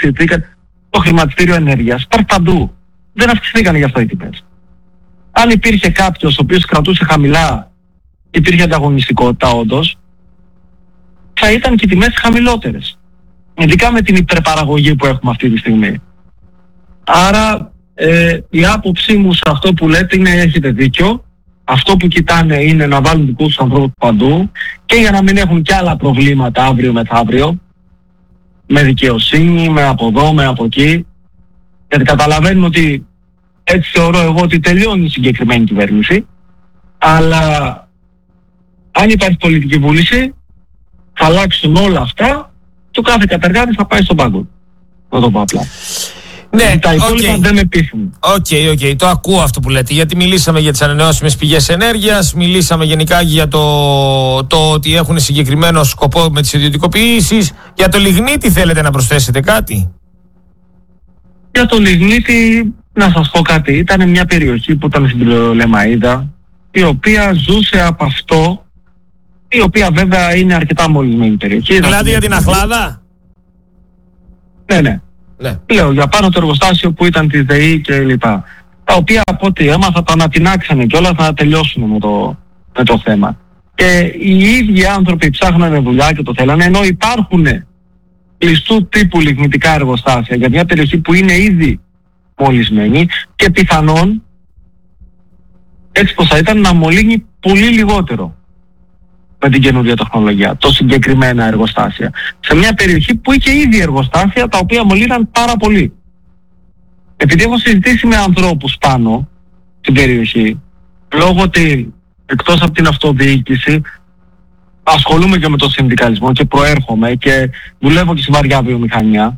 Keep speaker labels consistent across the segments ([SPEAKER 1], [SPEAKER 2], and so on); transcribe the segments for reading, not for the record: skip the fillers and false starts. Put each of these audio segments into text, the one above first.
[SPEAKER 1] αυξηθήκαν. Το χρηματιστήριο ενέργειας υπάρχει παντού. Δεν αυξηθήκαν γι' αυτό οι τιμές. Αν υπήρχε κάποιος ο οποίος κρατούσε χαμηλά, υπήρχε ανταγωνιστικότητα όντως, θα ήταν και οι τιμές χαμηλότερες. Ειδικά με την υπερπαραγωγή που έχουμε αυτή τη στιγμή. Άρα η άποψή μου σε αυτό που λέτε είναι έχετε δίκιο. Αυτό που κοιτάνε είναι να βάλουν δικούς τους ανθρώπους παντού και για να μην έχουν και άλλα προβλήματα αύριο μεθαύριο, με δικαιοσύνη, με από εδώ, με από εκεί. Γιατί καταλαβαίνουν ότι έτσι θεωρώ εγώ ότι τελειώνει η συγκεκριμένη κυβέρνηση, αλλά αν υπάρχει πολιτική βούληση θα αλλάξουν όλα αυτά και ο κάθε κατεργάτης θα πάει στον πάγκο. Να το πω απλά.
[SPEAKER 2] Ναι,
[SPEAKER 1] τα υπόλοιπα δεν με πείθουν.
[SPEAKER 2] Οκ, το ακούω αυτό που λέτε. Γιατί μιλήσαμε για τις ανανεώσιμες πηγές ενέργειας, μιλήσαμε γενικά για το ότι έχουν συγκεκριμένο σκοπό με τις ιδιωτικοποιήσεις. Για το λιγνίτη θέλετε να προσθέσετε κάτι?
[SPEAKER 1] Για το λιγνίτη, να σας πω κάτι. Ήταν μια περιοχή που ήταν στην Λεμαΐδα, η οποία ζούσε από αυτό, η οποία βέβαια είναι αρκετά μολυσμένη περιοχή.
[SPEAKER 2] Δηλαδή για την Αχλάδα?
[SPEAKER 1] Ναι. Λέω για πάνω το εργοστάσιο που ήταν της ΔΕΗ και λοιπά. Τα οποία από ό,τι έμαθα τα ανατινάξανε και όλα θα τελειώσουν με το θέμα. Και οι ίδιοι άνθρωποι ψάχνανε δουλειά και το θέλανε, ενώ υπάρχουν κλειστού τύπου λιγνητικά εργοστάσια για μια περιοχή που είναι ήδη μολυσμένη και πιθανόν έτσι πως θα ήταν να μολύνει πολύ λιγότερο με την καινούργια τεχνολογία, το συγκεκριμένα εργοστάσια. Σε μια περιοχή που είχε ήδη εργοστάσια τα οποία μολύναν πάρα πολύ. Επειδή έχω συζητήσει με ανθρώπους πάνω στην περιοχή, λόγω ότι εκτός από την αυτοδιοίκηση ασχολούμαι και με το συνδικαλισμό και προέρχομαι και δουλεύω και στη βαριά βιομηχανία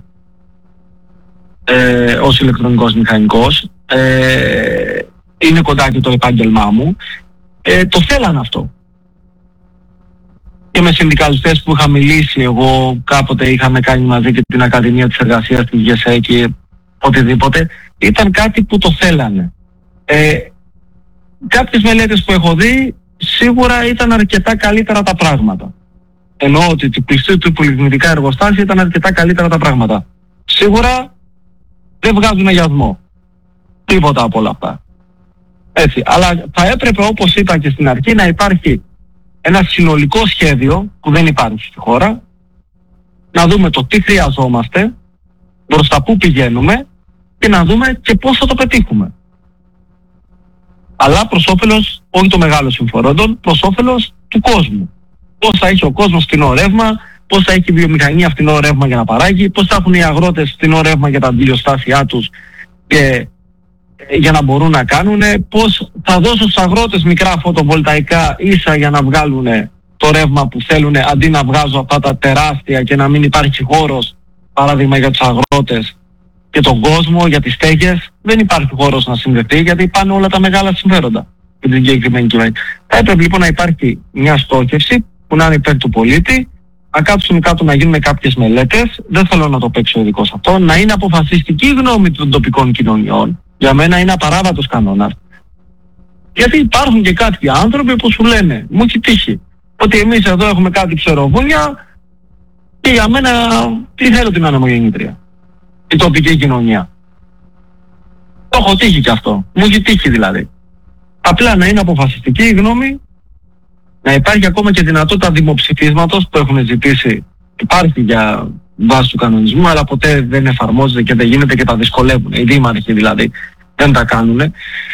[SPEAKER 1] ως ηλεκτρονικός μηχανικός, είναι κοντά και το επάγγελμά μου, το θέλαν αυτό. Και με συνδικαλιστές που είχα μιλήσει εγώ, κάποτε είχαμε κάνει μαζί και την Ακαδημία της Εργασίας της ΓΕΣΕ και οτιδήποτε, ήταν κάτι που το θέλανε. Κάποιες μελέτες που έχω δει σίγουρα ήταν αρκετά καλύτερα τα πράγματα. Εννοώ ότι του κλειστού του πολυλιγνητικά εργοστάσια ήταν αρκετά καλύτερα τα πράγματα. Σίγουρα δεν βγάζουν αγιασμό. Τίποτα από όλα αυτά. Έτσι. Αλλά θα έπρεπε, όπως είπα και στην αρχή, να υπάρχει ένα συνολικό σχέδιο που δεν υπάρχει στη χώρα, να δούμε το τι χρειαζόμαστε, προς τα πού πηγαίνουμε και να δούμε και πώς θα το πετύχουμε. Αλλά προς όφελος όχι των μεγάλων συμφορώντων, προς όφελος του κόσμου. Πώς θα έχει ο κόσμος φθηνό ρεύμα, πώς θα έχει η βιομηχανία φθηνό ρεύμα για να παράγει, πώς θα έχουν οι αγρότες φθηνό ρεύμα για τα αντιλιοστάσια τους και για να μπορούν να κάνουν, πώς θα δώσουν στους αγρότες μικρά φωτοβολταϊκά ίσα για να βγάλουν το ρεύμα που θέλουν, αντί να βγάζουν αυτά τα τεράστια και να μην υπάρχει χώρος, παράδειγμα για τους αγρότες και τον κόσμο, για τις στέγες, δεν υπάρχει χώρος να συνδεθεί γιατί πάνε όλα τα μεγάλα συμφέροντα με την συγκεκριμένη κυβέρνηση. Θα έπρεπε λοιπόν να υπάρχει μια στόχευση που να είναι υπέρ του πολίτη, να κάτσουν κάτω να γίνουν κάποιες μελέτες, δεν θέλω να το παίξω ειδικό σε αυτό, να είναι αποφασιστική γνώμη των τοπικών κοινωνιών. Για μένα είναι απαράβατος κανόνας. Γιατί υπάρχουν και κάποιοι άνθρωποι που σου λένε, μου έχει τύχει, ότι εμείς εδώ έχουμε κάτι ξεροβούνια και για μένα τι θέλω την ανεμογεννήτρια, η τοπική κοινωνία. Το έχω τύχει και αυτό, μου έχει τύχει δηλαδή. Απλά να είναι αποφασιστική η γνώμη, να υπάρχει ακόμα και δυνατότητα δημοψηφίσματος που έχουν ζητήσει, υπάρχει για βάση του κανονισμού, αλλά ποτέ δεν εφαρμόζεται και δεν γίνεται και τα δυσκολεύουν. Οι δήμαρχοι δηλαδή δεν τα κάνουν.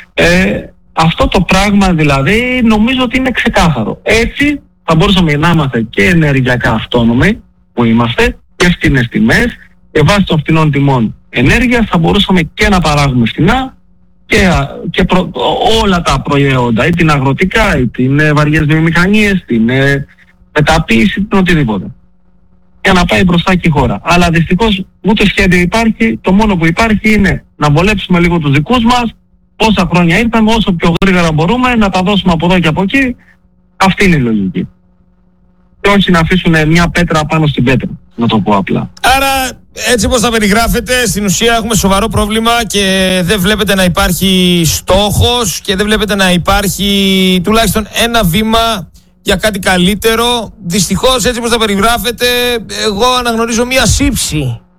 [SPEAKER 1] Αυτό το πράγμα δηλαδή νομίζω ότι είναι ξεκάθαρο. Έτσι θα μπορούσαμε να είμαστε και ενεργειακά αυτόνομοι που είμαστε και φτηνές τιμές και βάσει των φτηνών τιμών ενέργειας θα μπορούσαμε και να παράγουμε φτηνά και όλα τα προϊόντα, ή την αγροτικά, ή την βαριές βιομηχανίες, την μεταποίηση, την οτιδήποτε. Για να πάει μπροστά και η χώρα. Αλλά δυστυχώς ούτε σχέδιο υπάρχει, το μόνο που υπάρχει είναι να βολέψουμε λίγο τους δικούς μας, πόσα χρόνια ήρθαμε, όσο πιο γρήγορα μπορούμε, να τα δώσουμε από εδώ και από εκεί. Αυτή είναι η λογική. Και όχι να αφήσουν μια πέτρα πάνω στην πέτρα, να το πω απλά.
[SPEAKER 2] Άρα, έτσι όπως τα περιγράφετε, στην ουσία έχουμε σοβαρό πρόβλημα και δεν βλέπετε να υπάρχει στόχος και δεν βλέπετε να υπάρχει τουλάχιστον ένα βήμα για κάτι καλύτερο. Δυστυχώς, έτσι όπως τα περιγράφετε, εγώ αναγνωρίζω μια σύψη